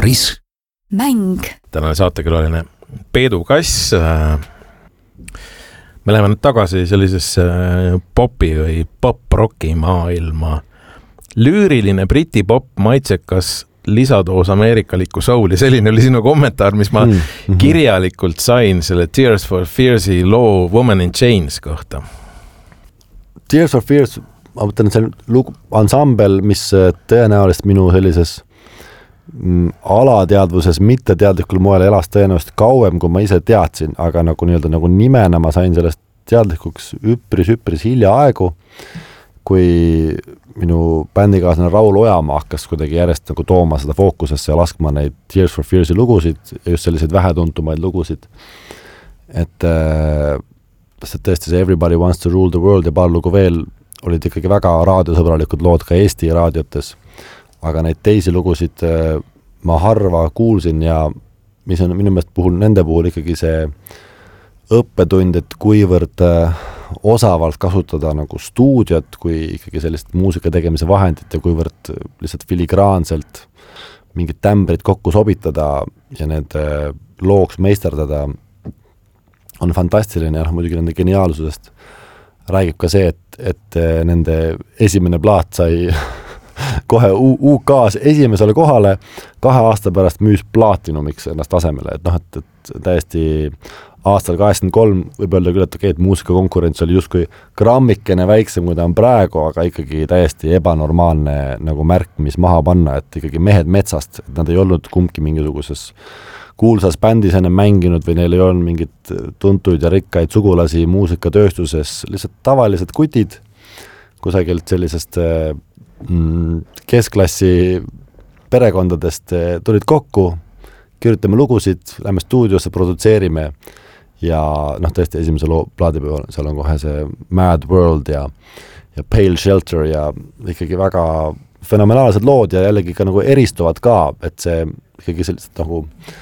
Päris mäng. Tänane saatekülaline Peedu Kass. Me läheme nüüd tagasi sellisesse popi või pop-rocki maailma. Lüüriline briti pop, maitsekas lisadoos ameerikaliku souli. Selline oli sinu kommentaar, mis ma kirjalikult sain selle Tears for Fears'i loo Woman in Chains kohta. Tears for Fears, ma mõtlen, see ansambel, mis tõenäoliselt minu sellises alateadvuses mitteteadlikul moel elas tõenäoliselt kauem, kui ma ise teadsin, aga nagu nimena ma sain sellest teadlikuks üpris hiljaaegu, kui minu bändikaaslane Raul Ojamaa hakkas kuidagi järjest nagu tooma seda fookusesse ja laskma neid Tears for Fears'i lugusid, just selliseid vähetuntumaid lugusid. Et tõesti see Everybody Wants to Rule the World ja paar lugu veel olid ikkagi väga raadiosõbralikud lood ka Eesti raadiotes. Aga neid teisi lugusid ma harva kuulsin ja mis on minu meelest nende puhul ikkagi see õppetund, et kuivõrd osavalt kasutada nagu stuudiot kui ikkagi sellist muusika tegemise vahendit ja kuivõrd lihtsalt filigraanselt mingid tämbrid kokku sobitada ja need looks meisterdada on fantastiline ja muidugi nende geniaalsusest räägib ka see, et nende esimene plaat sai kohe UK-s esimesele kohale 2 aasta pärast müüs plaatinumiks ennast tasemele, et täiesti aastal 83 võib öelda küll, et muusikakonkurents oli justkui grammikene väiksem, kui ta on praegu, aga ikkagi täiesti ebanormaalne nagu märk, mis maha panna, et ikkagi mehed metsast, et nad ei olnud kumbki mingisuguses kuulsas bändis enne mänginud või neil ei olnud mingit tuntuid ja rikkaid sugulasi muusikatööstuses, lihtsalt tavalised kutid kusagilt sellisest keskklassi perekondadest tulid kokku, kirjutame lugusid, lähme stuudiosse, produtseerime ja tõesti esimese loo plaadipäeval seal on kohe see Mad World ja Pale Shelter ja ikkagi väga fenomenaalsed lood ja jällegi ka nagu eristuvad ka, et see ikkagi sellised nagu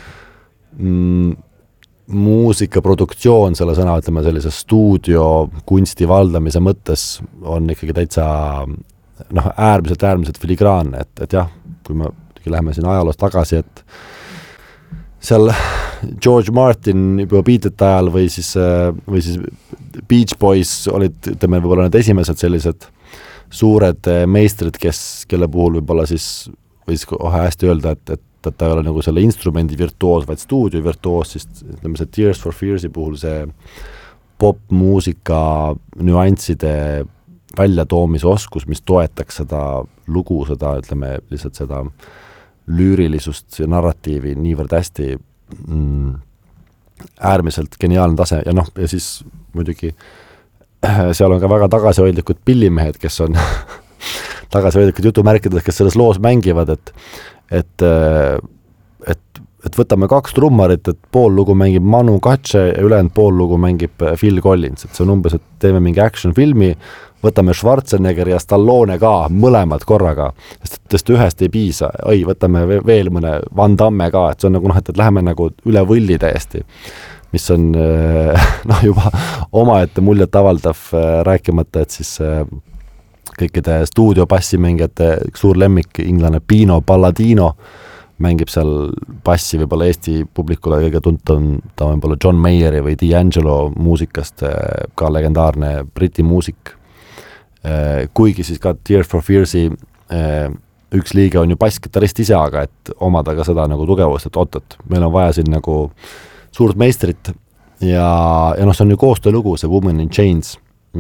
muusikaproduktsioon selle sõna, ütleme sellise stuudio kunsti valdamise mõttes on ikkagi täitsa äärmiselt filigraanne, et jah, kui me läheme siin ajaloos tagasi, et seal George Martin juba Beatlesite ajal või siis Beach Boys olid, ütleme, võib-olla need esimesed sellised suured meistrid, kelle puhul võib-olla siis võis kohe hästi öelda, et ta ei ole nagu selle instrumendi virtuoos, vaid stuudio virtuoos, siis ütleme see Tears for Fears'i puhul see popmuusika nüansside väljatoomise oskus, mis toetaks seda lugu, seda, ütleme, lihtsalt seda lüürilisust ja narratiivi niivõrd hästi äärmiselt geniaalne tase ja ja siis muidugi seal on ka väga tagasihoidlikud pillimehed, kes on tagasihoidlikud jutumärkides, kes selles loos mängivad, et võtame 2 trummarit, et pool lugu mängib Manu Katse ja ülejäänud pool lugu mängib Phil Collins, et see on umbes, et teeme mingi action-filmi, võtame Schwarzenegger ja Stallone ka mõlemad korraga, sest ühest ei piisa, võtame veel mõne Van Damme ka, et see on nagu et läheme nagu üle võlli täiesti, mis on juba omaette muljet avaldav, rääkimata, et siis kõikide stuudiobassimängijate suur lemmik inglane Pino Palladino mängib seal bassi võib-olla Eesti publikule kõige tuntum, ta on võib-olla John Mayeri või D'Angelo muusikast, ka legendaarne briti muusik. Kuigi siis ka Tears for Fears'i üks liige on ju basskitarrist ise, aga et omada ka seda nagu tugevust, et oot, meil on vaja siin nagu suurt meistrit ja see on ju koostöölugu, see Woman in Chains,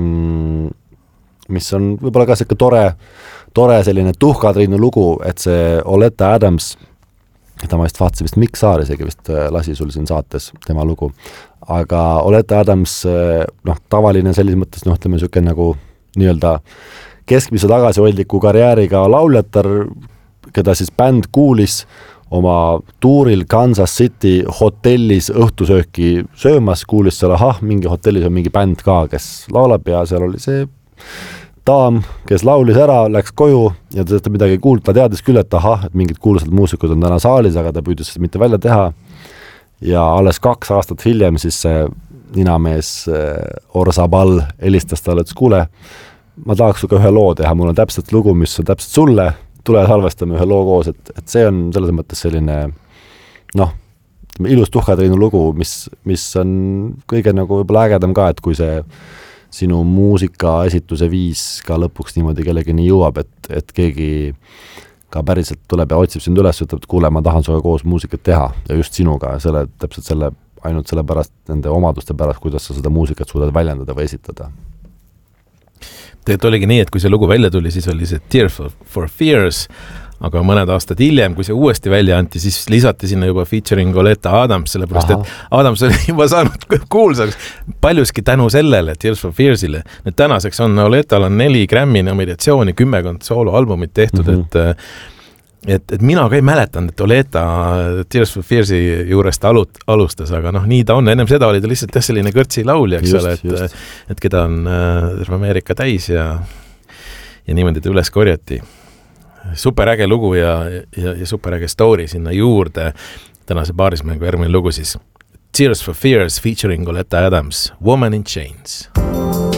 mis on võib-olla ka selline tore selline tuhkatriinu lugu, et see Oleta Adams, ta ma vist vaatasin vist Mikk Saar isegi vist lasi sul siin saates tema lugu, aga Oleta Adams tavaline selles mõttes, ütleme niisugune nagu nii-öelda keskmise tagasihoidliku karjääriga lauljatar, keda siis bänd kuulis oma tuuril Kansas City hotellis õhtusööki söömas, kuulis seal, mingi hotellis on mingi bänd ka, kes laulab ja seal oli see daam, kes laulis ära, läks koju ja ta midagi kuulda, ta teadis küll, et et mingid kuulsad muusikud on täna saalis, aga ta püüdis seda mitte välja teha ja alles 2 aastat hiljem siis see ninamees Orzabal helistas talle, et kuule, ma tahaks suga ühe loo teha, mul on täpselt lugu, mis on täpselt sulle, tule salvestame ühe loo koos, et see on selles mõttes selline ilus Tuhkatriinu lugu, mis on kõige nagu võib-olla ägedam ka, et kui see sinu muusika esituse viis ka lõpuks niimoodi kellegini jõuab, et keegi ka päriselt tuleb ja otsib sind üles, ütleb, et kuule, ma tahan sinuga koos muusikat teha ja just sinuga, täpselt ainult selle pärast, nende omaduste pärast, kuidas sa seda muusikat suudad väljendada või esitada. Tegelikult oligi nii, et kui see lugu välja tuli, siis oli see Tears for Fears, aga mõned aastad hiljem, kui see uuesti välja anti, siis lisati sinna juba featuring Oleta Adams, sellepärast et Adams oli juba saanud kuulsaks paljuski tänu sellele Tears for Fearsile. Nüüd tänaseks on Oletal on 4 Grammy nominatsiooni, 10 sooloalbumit tehtud, et mina ka ei mäletanud, et Oleta Tears for Fearsi juurest alustas, aga nii ta on. Ennem seda oli ta lihtsalt selline kõrtsi laulja, eks ole, et keda on Ameerika täis ja niimoodi ta üles korjati. Superäge lugu ja superäge story sinna juurde. Tänase paarismängu järgmine lugu siis Tears for Fears featuring Oleta Adams, Woman in Chains.